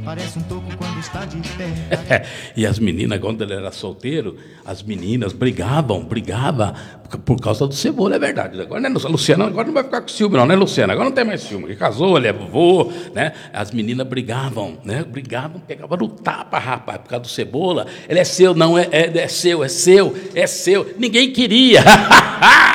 Parece um toco quando está de pé. E as meninas, quando ele era solteiro, as meninas brigavam por causa do Cebola, é verdade. Agora, né, Luciana agora não vai ficar com ciúme, não, né, Luciana? Agora não tem mais ciúme. Ele casou, ele é vovô, né? As meninas brigavam, né? Pegavam no tapa, rapaz, por causa do Cebola. Ele é seu, não, é seu. Ninguém queria.